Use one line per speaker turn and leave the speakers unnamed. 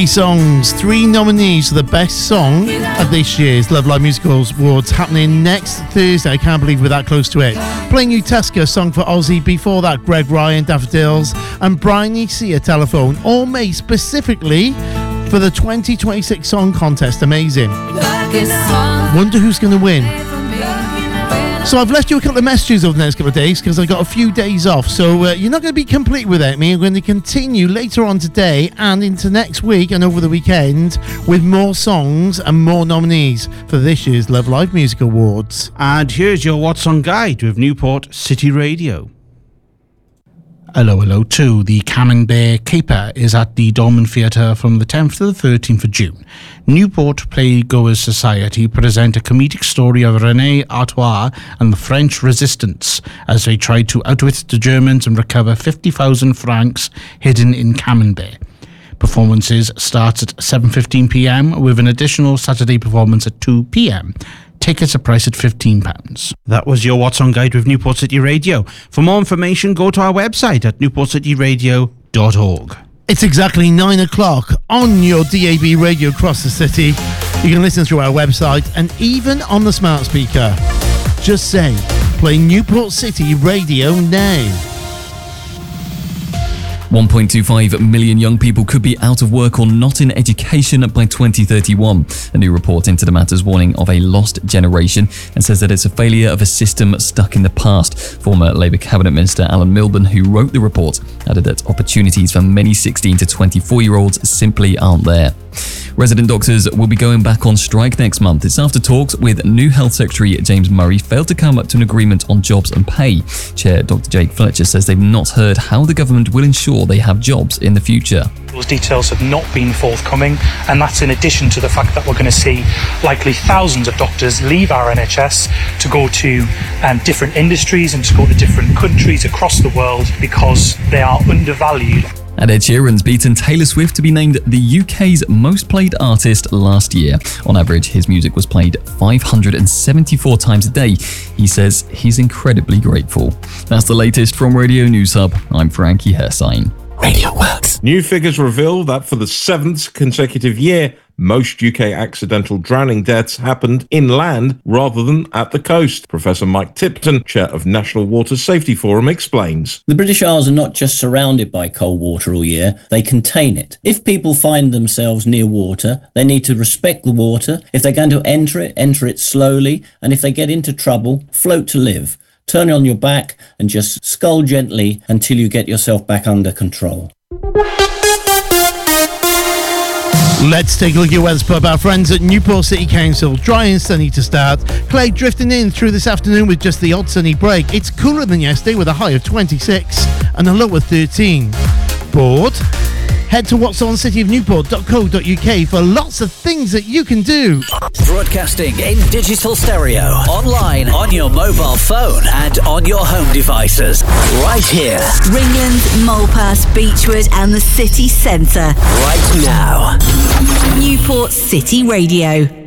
songs, 3 nominees for the best song at this year's Love Live Music Awards, happening next Thursday. I can't believe we're that close to it. Playing you Tusker, song for Ozzy. Before that, Greg Ryan, Daffodils, and Brian Isia, Telephone, all made specifically for the 2026 song contest. Amazing. Wonder who's going to win. So I've left you a couple of messages over the next couple of days because I got a few days off. So you're not going to be complete without me. I'm going to continue later on today and into next week and over the weekend with more songs and more nominees for this year's Love Live Music Awards.
And here's your What's On Guide with Newport City Radio. Hello too. The Camembert Caper is at the Dolmen Theatre from the 10th to the 13th of June. Newport Playgoers Society present a comedic story of René Artois and the French resistance as they try to outwit the Germans and recover 50,000 francs hidden in Camembert. Performances start at 7:15 p.m. with an additional Saturday performance at 2 p.m. Tickets are priced at £15. That was your What's On Guide with Newport City Radio. For more information, go to our website at newportcityradio.org.
It's exactly 9 o'clock on your DAB radio across the city. You can listen through our website and even on the smart speaker. Just say, play Newport City Radio now.
1.25 million young people could be out of work or not in education by 2031. A new report into the matter's warning of a lost generation and says that it's a failure of a system stuck in the past. Former Labour Cabinet Minister Alan Milburn, who wrote the report, added that opportunities for many 16 to 24-year-olds simply aren't there. Resident doctors will be going back on strike next month. It's after talks with new Health Secretary James Murray failed to come up to an agreement on jobs and pay. Chair Dr. Jake Fletcher says they've not heard how the government will ensure they have jobs in the future.
Those details have not been forthcoming, and that's in addition to the fact that we're going to see likely thousands of doctors leave our NHS to go to different industries and to go to different countries across the world because they are undervalued.
And Ed Sheeran's beaten Taylor Swift to be named the UK's most played artist last year. On average, his music was played 574 times a day. He says he's incredibly grateful. That's the latest from Radio News Hub. I'm Frankie Hersign.
Radio Works. New figures reveal that for the 7th consecutive year, most UK accidental drowning deaths happened inland rather than at the coast. Professor Mike Tipton, chair of National Water Safety Forum, explains.
The British Isles are not just surrounded by cold water all year, they contain it. If people find themselves near water, they need to respect the water. If they're going to enter it slowly, and if they get into trouble, float to live. Turn on your back and just scull gently until you get yourself back under control.
Let's take a look at your weather spot. Our friends at Newport City Council. Dry and sunny to start. Cloud drifting in through this afternoon with just the odd sunny break. It's cooler than yesterday with a high of 26 and a low of 13. Bored? Head to whatsOnCityofNewport.co.uk for lots of things that you can do.
Broadcasting in digital stereo, online, on your mobile phone and on your home devices. Right here.
Ringland, Mulpass, Beechwood and the city centre.
Right now.
Newport City Radio.